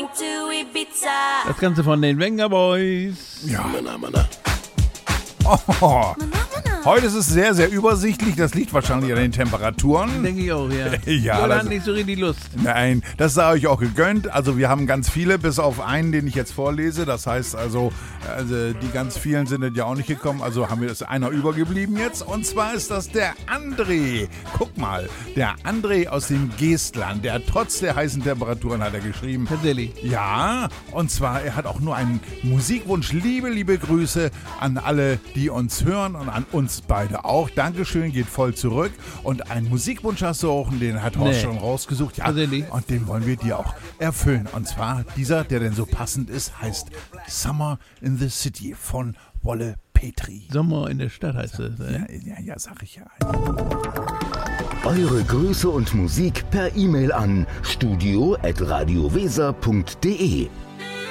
going to Ibiza. Das Ganze von den Venga Boys. Ja. Oh. Heute ist es sehr, sehr übersichtlich. Das liegt wahrscheinlich an den Temperaturen. Denke ich auch, ja. Ja, Oder das- hat nicht so richtig Lust. Nein, das sei euch auch gegönnt. Also wir haben ganz viele, bis auf einen, den ich jetzt vorlese. Das heißt also die ganz vielen sind ja auch nicht gekommen. Also haben wir das einer übergeblieben jetzt. Und zwar ist das der André. Guck mal, der André aus dem Geestland. Der hat trotz der heißen Temperaturen, hat er geschrieben. Tatsächlich. Ja, und zwar, er hat auch nur einen Musikwunsch. Liebe Grüße an alle, die uns hören und an uns beide auch. Dankeschön, geht voll zurück. Und einen Musikwunsch hast du auch, und den hat Horst schon rausgesucht. Ja, Tatsächlich. und den wollen wir dir auch erfüllen. Und zwar dieser, der denn so passend ist, heißt Summer in the City von Wolle Petri. Sommer in der Stadt heißt es. Ja, sag ich ja. Eure Grüße und Musik per E-Mail an studio@radioweser.de.